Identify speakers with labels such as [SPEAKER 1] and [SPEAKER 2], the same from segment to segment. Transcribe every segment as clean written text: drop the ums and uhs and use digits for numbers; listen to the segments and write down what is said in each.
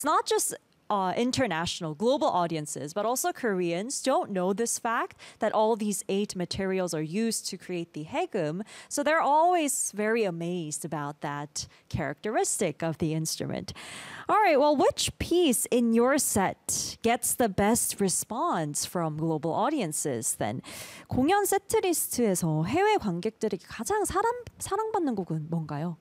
[SPEAKER 1] It's not just international, global audiences, but also Koreans don't know this fact that all these 8 materials are used to create the haegum. So they're always very amazed about that characteristic of the instrument. All right, well, which piece in your set gets the best response from global audiences then? 공연 세트리스트에서 해외 관객들에게 가장 사랑받는 곡은 뭔가요?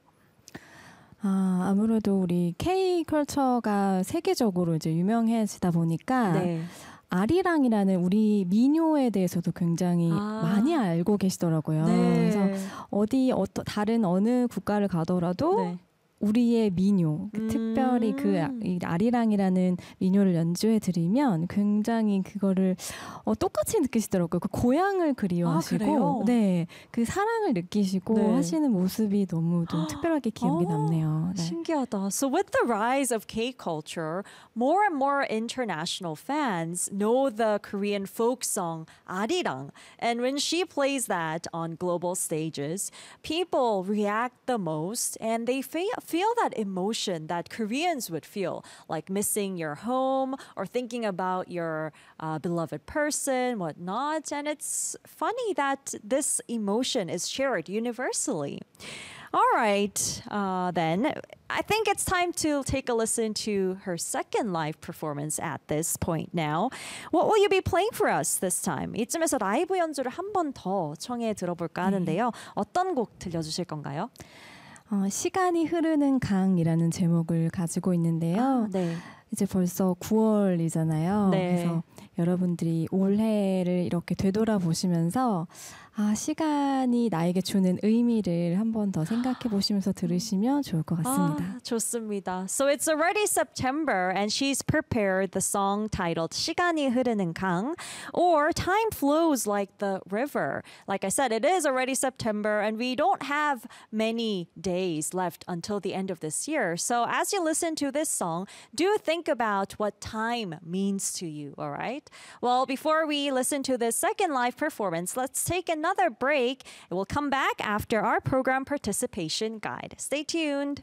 [SPEAKER 2] 아무래도 우리 K 컬처가 세계적으로 이제 유명해지다 보니까
[SPEAKER 1] 네.
[SPEAKER 2] 아리랑이라는 우리 민요에 대해서도 굉장히 많이 알고 계시더라고요.
[SPEAKER 1] 네.
[SPEAKER 2] 그래서 다른 어느 국가를 가더라도
[SPEAKER 1] 네.
[SPEAKER 2] 우리의 민요, 특별히 이 아리랑이라는 민요를 연주해 드리면 굉장히 그거를 똑같이 느끼시더라고요. 그 고향을 그리워하시고, 네, 그 사랑을 느끼시고
[SPEAKER 1] 네.
[SPEAKER 2] 하시는 모습이 너무 좀 특별하게 기억에 남네요. 네.
[SPEAKER 1] 신기하다. So with the rise of K-culture, more and more international fans know the Korean folk song 아리랑. And when she plays that on global stages, people react the most and they feel that emotion that Koreans would feel, like missing your home or thinking about your beloved person, whatnot. And it's funny that this emotion is shared universally. All right, then. I think it's time to take a listen to her second live performance at this point now. What will you be playing for us this time? 이쯤에서 라이브 연주를 한 번 더 청해 들어볼까 하는데요. 어떤 곡 들려주실 건가요?
[SPEAKER 2] 시간이 흐르는 강이라는 제목을 가지고 있는데요.
[SPEAKER 1] 네.
[SPEAKER 2] 이제 벌써 9월이잖아요.
[SPEAKER 1] 네.
[SPEAKER 2] 그래서 여러분들이 올해를 이렇게 되돌아보시면서 시간이 나에게 주는 의미를 한 번 더 생각해 보시면서 들으시면 좋을 것 같습니다.
[SPEAKER 1] 좋습니다. So it's already September and she's prepared the song titled 시간이 흐르는 강 or Time Flows Like the River. Like I said, it is already September and we don't have many days left until the end of this year. So as you listen to this song, do think about what time means to you, all right? Well, before we listen to this second live performance, let's take another break. We'll come back after our program participation guide. Stay tuned.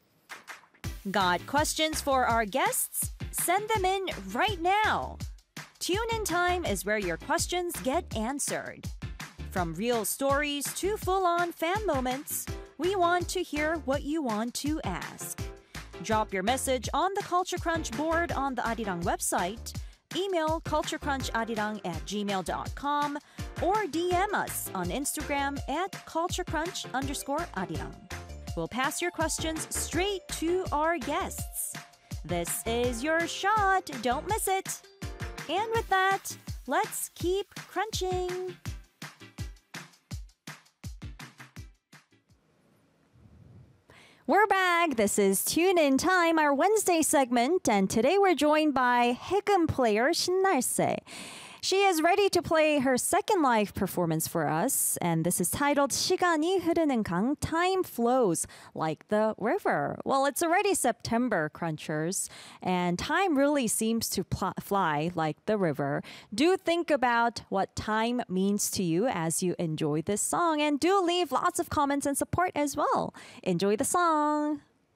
[SPEAKER 1] Got questions for our guests? Send them in right now. Tune in time is where your questions get answered. From real stories to full-on fan moments, we want to hear what you want to ask. Drop your message on the Culture Crunch board on the Arirang website, email culturecruncharirang@gmail.com, or DM us on Instagram at culturecrunch_arirang. We'll pass your questions straight to our guests. This is your shot. Don't miss it. And with that, let's keep crunching. We're back. This is Tune In Time, our Wednesday segment, and today we're joined by haegum player 신날세. She is ready to play her second live performance for us, and this is titled 시간이 흐르는 강, Time Flows Like the River. Well, it's already September, Crunchers, and time really seems to fly like the river. Do think about what time means to you as you enjoy this song, and do leave lots of comments and support as well. Enjoy the song.